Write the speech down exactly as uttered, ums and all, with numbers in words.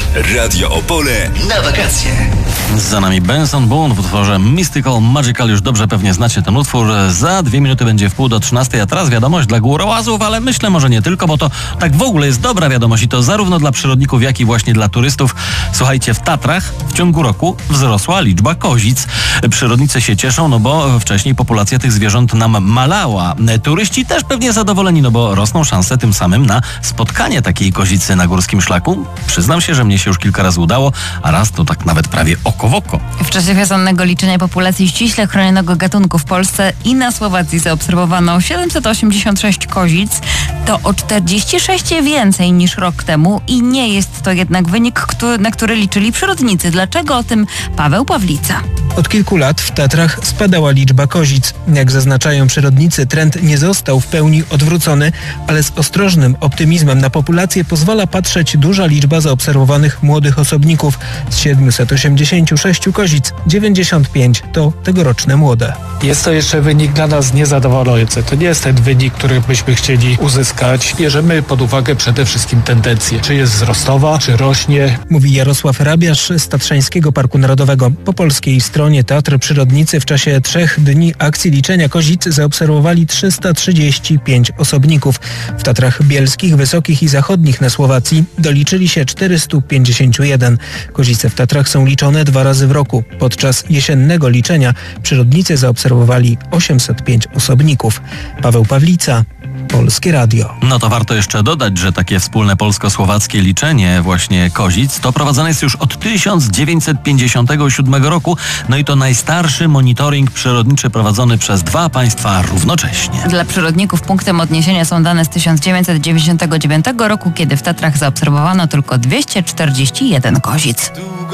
Radio Opole na wakacje. Za nami Benson Boone w utworze Mystical Magical. Już dobrze pewnie znacie ten utwór. Za dwie minuty będzie w pół do trzynastej, a teraz wiadomość dla górołazów, ale myślę może nie tylko, bo to tak w ogóle jest dobra wiadomość i to zarówno dla przyrodników, jak i właśnie dla turystów. Słuchajcie, w Tatrach w ciągu roku wzrosła liczba kozic. Przyrodnicy się cieszą, no bo wcześniej populacja tych zwierząt nam malała. Turyści też pewnie zadowoleni, no bo rosną szanse tym samym na spotkanie takiej kozicy na górskim szlaku. Przyznam się, że mnie się już kilka razy udało, a raz to tak nawet prawie oko w oko. W czasie wiosennego liczenia populacji ściśle chronionego gatunku w Polsce i na Słowacji zaobserwowano siedemset osiemdziesiąt sześć kozic. To o czterdzieści sześć więcej niż rok temu i nie jest to jednak wynik, który, na który liczyli przyrodnicy. Dlaczego? O tym Paweł Pawlica. Od kilku lat w Tatrach spadała liczba kozic. Jak zaznaczają przyrodnicy, trend nie został w pełni odwrócony, ale z ostrożnym optymizmem na populację pozwala patrzeć duża liczba zaobserwowanych młodych osobników. Z siedemset osiemdziesięciu sześciu kozic dziewięćdziesiąt pięć to tegoroczne młode. Jest to jeszcze wynik dla nas niezadowalający. To nie jest ten wynik, który byśmy chcieli uzyskać. Bierzemy pod uwagę przede wszystkim tendencję, czy jest wzrostowa, czy rośnie. Mówi Jarosław Rabiasz z Tatrzańskiego Parku Narodowego. Po polskiej stronie Tatr przyrodnicy w czasie trzech dni akcji liczenia kozic zaobserwowali trzysta trzydzieści pięć osobników. W Tatrach Bielskich, Wysokich i Zachodnich na Słowacji doliczyli się czterysta pięćdziesiąt jeden. Kozice w Tatrach są liczone dwa razy w roku. Podczas jesiennego liczenia przyrodnicy zaobserwowali osiemset pięć osobników. Paweł Pawlica, Polskie Radio. No to warto jeszcze dodać, że takie wspólne polsko-słowackie liczenie właśnie kozic to prowadzone jest już od tysiąc dziewięćset pięćdziesiątego siódmego roku. No i to najstarszy monitoring przyrodniczy prowadzony przez dwa państwa równocześnie. Dla przyrodników punktem odniesienia są dane z tysiąc dziewięćset dziewięćdziesiątego dziewiątego roku, kiedy w Tatrach zaobserwowano tylko dwieście czterdzieści jeden kozic.